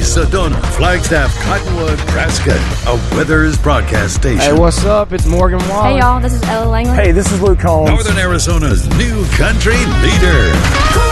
Sedona, Flagstaff, Cottonwood, Nebraska, a Weathers broadcast station. Hey, what's up? It's Morgan Wallen. Hey, y'all, this is Ella Langley. Hey, this is Luke Combs. Northern Arizona's new country leader.